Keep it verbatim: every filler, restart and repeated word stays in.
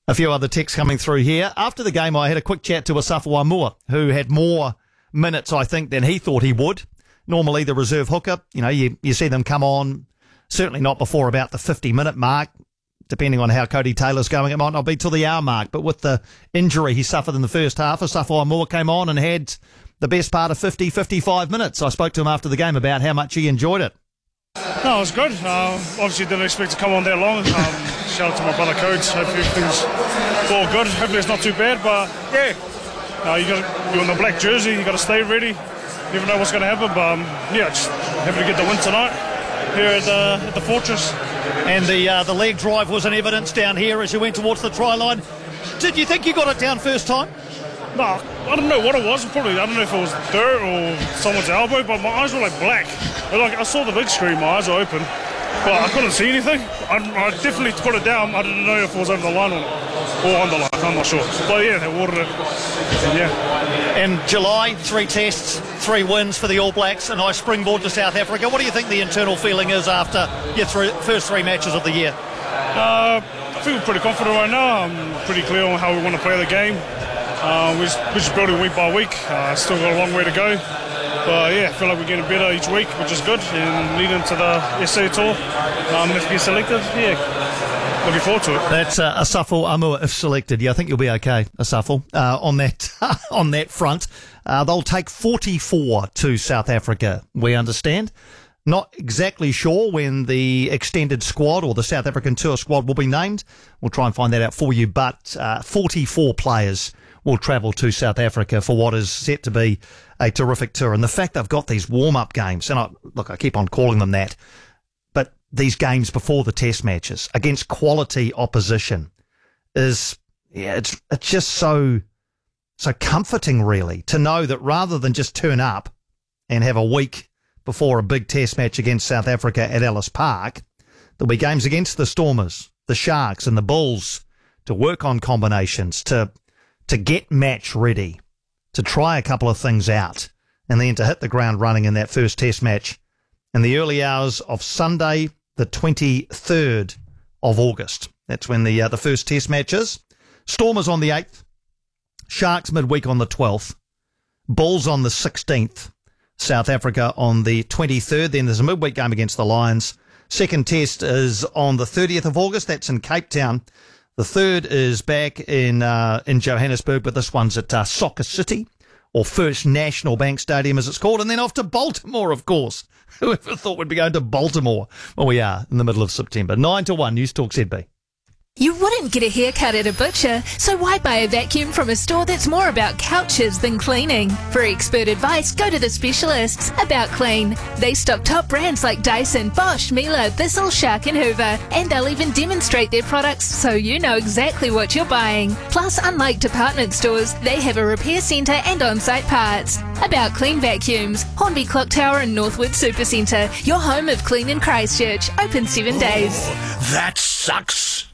A few other texts coming through here. After the game, I had a quick chat to Asafo Aumua, who had more minutes, I think, than he thought he would. Normally, the reserve hooker, you know, you, you see them come on, certainly not before about the fifty-minute mark. Depending on how Cody Taylor's going, it might not be till the hour mark. But with the injury he suffered in the first half, Asafo Aumua came on and had the best part of fifty, fifty-five minutes. I spoke to him after the game about how much he enjoyed it. No, it was good. Uh, obviously didn't expect to come on that long. Um, shout out to my brother Codes. Hopefully everything's all good. Hopefully it's not too bad, but yeah. Uh, you got you're in the black jersey, you got to stay ready. You never know what's going to happen, but um, yeah, just happy to get the win tonight here at the, at the Fortress. And the uh, the leg drive was in evidence down here as you went towards the try line. Did you think you got it down first time? No, I don't know what it was. Probably, I don't know if it was dirt or someone's elbow, but my eyes were like black. Like I saw the big screen, my eyes were open, but I couldn't see anything. I, I definitely put it down. I didn't know if it was over the line or, or on the line. I'm not sure. But yeah, they watered it. And yeah. In July, three tests, three wins for the All Blacks, a nice springboard to South Africa. What do you think the internal feeling is after your th- first three matches of the year? Uh, I feel pretty confident right now. I'm pretty clear on how we want to play the game. Uh, we're, just, we're just building week by week. Uh, still got a long way to go. But yeah, I feel like we're getting better each week, which is good. And leading to the S A Tour, um, if you're selected, yeah, looking forward to it. That's uh, Asafo Aumua if selected. Yeah, I think you'll be okay, Asafo, uh, on that on that front. Uh, they'll take forty-four to South Africa, we understand. Not exactly sure when the extended squad or the South African tour squad will be named. We'll try and find that out for you. But uh, forty-four players will travel to South Africa for what is set to be a terrific tour. And the fact they've got these warm-up games, and I, look, I keep on calling them that, but these games before the test matches against quality opposition is, yeah, it's it's just so, so comforting, really, to know that rather than just turn up and have a week before a big test match against South Africa at Ellis Park, there'll be games against the Stormers, the Sharks and the Bulls to work on combinations, to to get match ready, to try a couple of things out, and then to hit the ground running in that first test match in the early hours of Sunday, the twenty-third of August. That's when the uh, the first test match is. Stormers on the eighth, Sharks midweek on the twelfth, Bulls on the sixteenth, South Africa on the twenty-third. Then there's a midweek game against the Lions. Second test is on the thirtieth of August. That's in Cape Town. The third is back in uh, in Johannesburg, but this one's at uh, Soccer City, or First National Bank Stadium as it's called, and then off to Baltimore, of course. Whoever thought we'd be going to Baltimore? Well, we are in the middle of September. nine to one, News Talk Z B. You wouldn't get a haircut at a butcher, so why buy a vacuum from a store that's more about couches than cleaning? For expert advice, go to the specialists. About Clean. They stock top brands like Dyson, Bosch, Miele, Thistle, Shark and Hoover, and they'll even demonstrate their products so you know exactly what you're buying. Plus, unlike department stores, they have a repair centre and on-site parts. About Clean Vacuums, Hornby Clock Tower and Northwood Supercentre, your home of clean in Christchurch, open seven days. Oh, that sucks.